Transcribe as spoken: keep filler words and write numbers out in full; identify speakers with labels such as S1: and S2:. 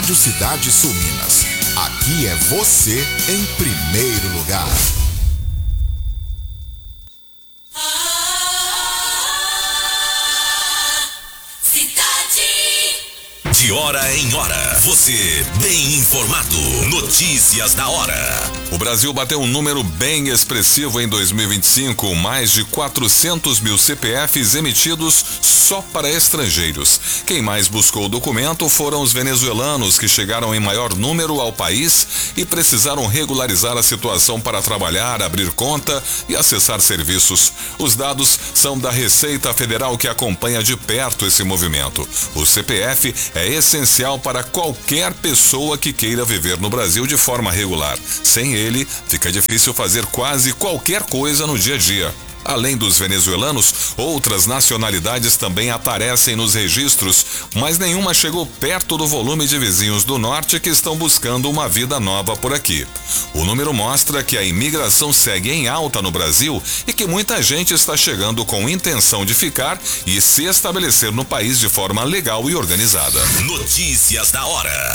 S1: Rádio Cidade Sul Minas. Aqui é você em primeiro lugar.
S2: De hora em hora, você bem informado. Notícias da hora.
S3: O Brasil bateu um número bem expressivo em dois mil e vinte e cinco, mais de quatrocentos mil C P Fs emitidos só para estrangeiros. Quem mais buscou o documento foram os venezuelanos, que chegaram em maior número ao país e precisaram regularizar a situação para trabalhar, abrir conta e acessar serviços. Os dados são da Receita Federal, que acompanha de perto esse movimento. O C P F é essencial para qualquer pessoa que queira viver no Brasil de forma regular. Sem ele, fica difícil fazer quase qualquer coisa no dia a dia. Além dos venezuelanos, outras nacionalidades também aparecem nos registros, mas nenhuma chegou perto do volume de vizinhos do norte que estão buscando uma vida nova por aqui. O número mostra que a imigração segue em alta no Brasil e que muita gente está chegando com intenção de ficar e se estabelecer no país de forma legal e organizada.
S2: Notícias da hora.